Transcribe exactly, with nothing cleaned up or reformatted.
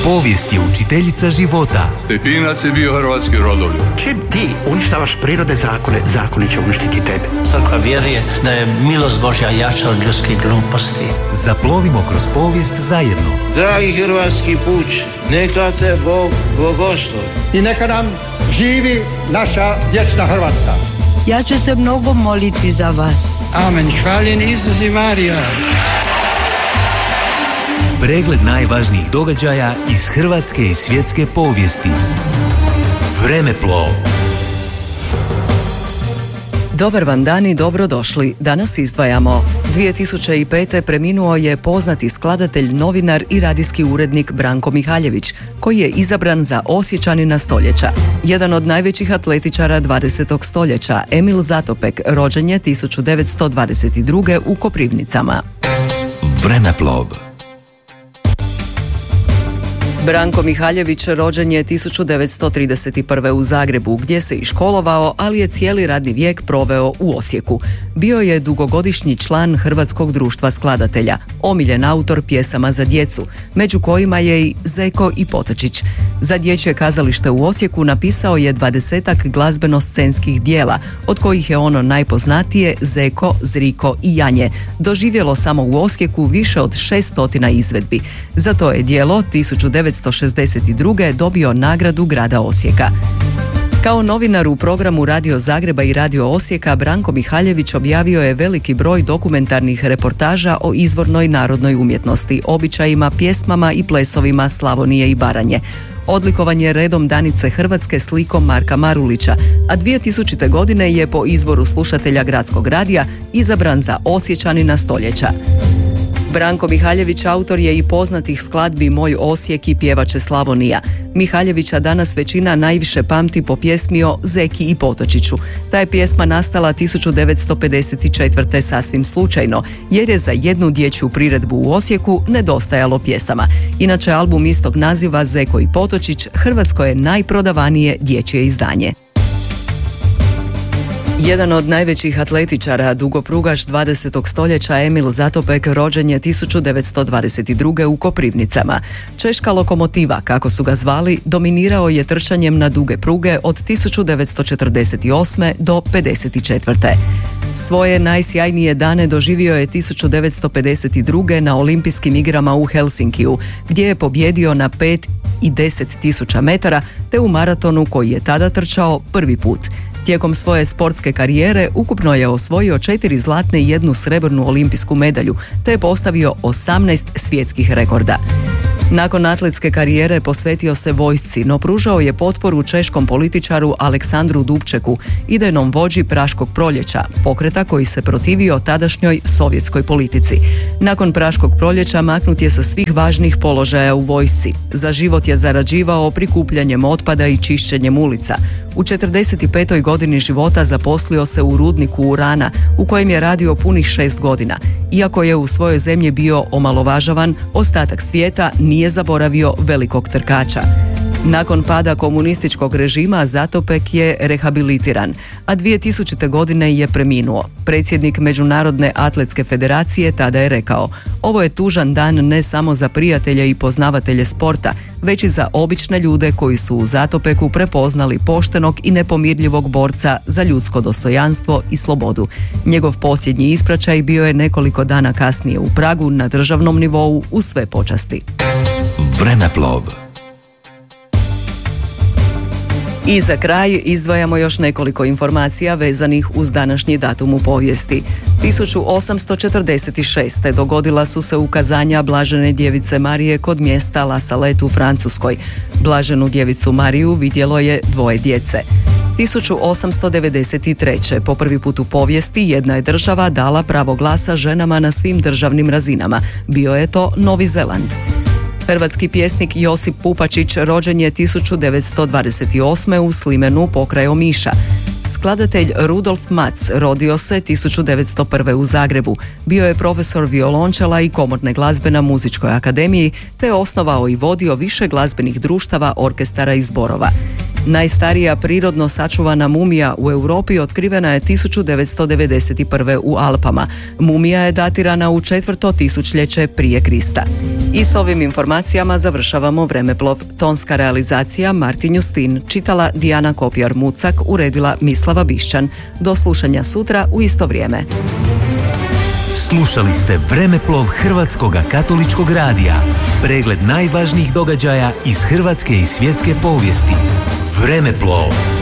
Povijest je učiteljica života. Stepinac je bio hrvatski rodoljub. Čim ti uništavaš prirode zakone, zakoni će uništiti tebe. Crkva vjeruje da je milost Božja jača od ljudskih gluposti. Zaplovimo kroz povijest zajedno. Dragi hrvatski puč, neka te Bog blagoslovi. I neka nam živi naša vječna Hrvatska. Ja ću se mnogo moliti za vas. Amen. Hvaljen Isus i Marija. Pregled najvažnijih događaja iz hrvatske i svjetske povijesti. Vremeplov. Dobar vam dan i dobrodošli. Danas izdvajamo. dvije tisuće pete. preminuo je poznati skladatelj, novinar i radijski urednik Branko Mihaljević, koji je izabran za Osječanina stoljeća. Jedan od najvećih atletičara dvadesetog stoljeća, Emil Zatopek, rođen je tisuću devetsto dvadeset druge. u Koprivnicama. Vremeplov. Branko Mihaljević rođen je tisuću devetsto trideset prve. u Zagrebu, gdje se i školovao, ali je cijeli radni vijek proveo u Osijeku. Bio je dugogodišnji član Hrvatskog društva skladatelja, omiljen autor pjesama za djecu, među kojima je i Zeko i Potočić. Za dječje kazalište u Osijeku napisao je dvadesetak glazbeno-scenskih dijela, od kojih je ono najpoznatije Zeko, Zriko i Janje, doživjelo samo u Osijeku više od šeststotina izvedbi. Za to je djelo tisuću devetsto šezdeset druge. dobio nagradu grada Osijeka. Kao novinar u programu Radio Zagreba i Radio Osijeka, Branko Mihaljević objavio je veliki broj dokumentarnih reportaža o izvornoj narodnoj umjetnosti, običajima, pjesmama i plesovima Slavonije i Baranje. Odlikovan je redom Danice Hrvatske slikom Marka Marulića, a dvije tisućite. godine je po izboru slušatelja Gradskog radija izabran za Osječanina stoljeća. Branko Mihaljević autor je i poznatih skladbi Moj Osijek i Pjevače Slavonija. Mihaljevića danas većina najviše pamti po pjesmi o Zeki i Potočiću. Ta je pjesma nastala tisuću devetsto pedeset četvrte. sasvim slučajno, jer je za jednu dječju priredbu u Osijeku nedostajalo pjesama. Inače, album istog naziva Zeko i Potočić hrvatsko je najprodavanije dječje izdanje. Jedan od najvećih atletičara, dugoprugaš dvadesetog stoljeća Emil Zatopek, rođen je tisuću devetsto dvadeset druge. u Koprivnicama. Češka lokomotiva, kako su ga zvali, dominirao je trčanjem na duge pruge od tisuću devetsto četrdeset osme. do pedeset četvrte. Svoje najsjajnije dane doživio je tisuću devetsto pedeset druge. na olimpijskim igrama u Helsinkiju, gdje je pobjedio na pet i deset tisuća metara, te u maratonu koji je tada trčao prvi put. Tijekom svoje sportske karijere ukupno je osvojio četiri zlatne i jednu srebrnu olimpijsku medalju, te je postavio osamnaest svjetskih rekorda. Nakon atletske karijere posvetio se vojsci, no pružao je potporu češkom političaru Aleksandru Dubčeku, idejnom vođi Praškog proljeća, pokreta koji se protivio tadašnjoj sovjetskoj politici. Nakon Praškog proljeća maknut je sa svih važnih položaja u vojsci. Za život je zarađivao prikupljanjem otpada i čišćenjem ulica. U četrdeset petoj. godini života zaposlio se u rudniku urana, u kojem je radio punih šest godina. Iako je u svojoj zemlji bio omalovažavan, ostatak svijeta nije zaboravio velikog trkača. Nakon pada komunističkog režima Zatopek je rehabilitiran, a dvije tisućite. godine je preminuo. Predsjednik Međunarodne atletske federacije tada je rekao: ovo je tužan dan ne samo za prijatelje i poznavatelje sporta, već i za obične ljude koji su u Zatopeku prepoznali poštenog i nepomirljivog borca za ljudsko dostojanstvo i slobodu. Njegov posljednji ispraćaj bio je nekoliko dana kasnije u Pragu na državnom nivou uz sve počasti. Vremeplov. I za kraj izdvajamo još nekoliko informacija vezanih uz današnji datum u povijesti. tisuću osamsto četrdeset šeste. dogodila su se ukazanja Blažene djevice Marije kod mjesta La Salette u Francuskoj. Blaženu djevicu Mariju vidjelo je dvoje djece. tisuću osamsto devedeset treće. po prvi put u povijesti jedna je država dala pravo glasa ženama na svim državnim razinama. Bio je to Novi Zeland. Hrvatski pjesnik Josip Pupačić rođen je tisuću devetsto dvadeset osme. u Slimenu pokraj Omiša. Skladatelj Rudolf Mac rodio se tisuću devetsto prve. u Zagrebu. Bio je profesor violončela i komorne glazbe na Muzičkoj akademiji, te je osnovao i vodio više glazbenih društava, orkestara i zborova. Najstarija prirodno sačuvana mumija u Europi otkrivena je tisuću devetsto devedeset prve. u Alpama. Mumija je datirana u četvrto tisućljeće prije Krista. I s ovim informacijama završavamo Vremeplov. Tonska realizacija Martin Justin, čitala Dijana Kopjar-Mucak, uredila Mislava Bišćan. Do slušanja sutra u isto vrijeme. Slušali ste Vremeplov Hrvatskog katoličkog radija. Pregled najvažnijih događaja iz hrvatske i svjetske povijesti. Vremeplov.